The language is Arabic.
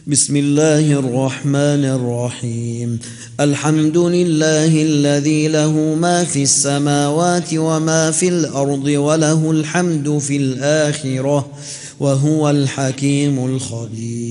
بسم الله الرحمن الرحيم. الحمد لله الذي له ما في السماوات وما في الأرض وله الحمد في الآخرة وهو الحكيم الخبير.